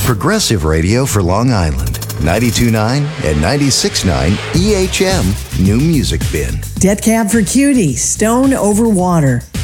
Progressive radio for Long Island. 92.9 and 96.9 EHM New Music Bin. Debt Cab for Cutie, Stone Over Water.